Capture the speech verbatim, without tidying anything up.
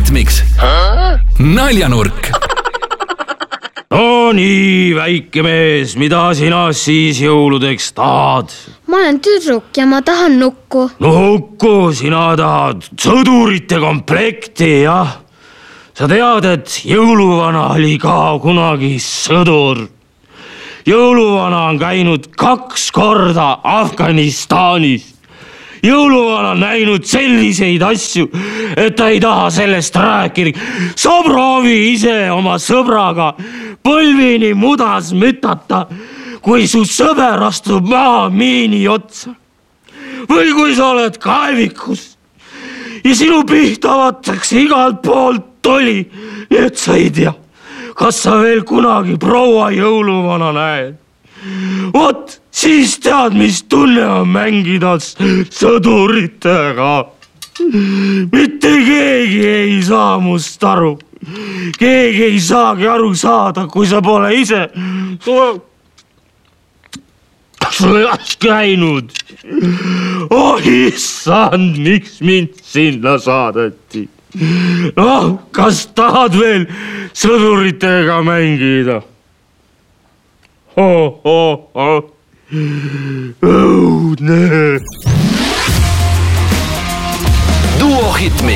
Duohitmiks naljanurk. No nii, väike mees, mida sina siis jõuludeks tahad? Ma olen tüdruk ja ma tahan nukku. Nukku, sina tahad sõdurite komplekti, jah? Sa tead, et jõuluvana oli ka kunagi sõdur. Jõuluvana on käinud kaks korda Afganistanis. Jõuluvana on näinud selliseid asju, et ta ei taha sellest rääkida. Sa proovi ise oma sõbraga põlvini mudas mütata, kui su sõber astub maha miini otsa. Või kui sa oled kaevikus ja sinu pihta avatakse igalt poolt toli, nii et sa ei tea, kas sa veel kunagi proua jõuluvana näed. Vot, siis tead, mis tunne on mängida sõduritega. Mitte keegi ei saa must aru. Keegi ei saagi aru saada, kui sa pole ise sõjas käinud. Oh, issand, miks mind sinna saadeti? No, kas tahad veel sõduritega mängida? Oh, oh, oh. Õudne. Duohitmiks.